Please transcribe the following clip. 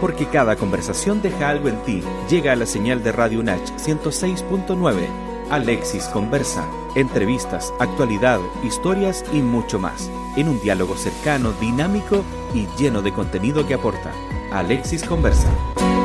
Porque cada conversación deja algo en ti. Llega a la señal de Radio UNACH 106.9. Alexis Conversa. Entrevistas, actualidad, historias y mucho más. En un diálogo cercano, dinámico y lleno de contenido que aporta. Alexis Conversa.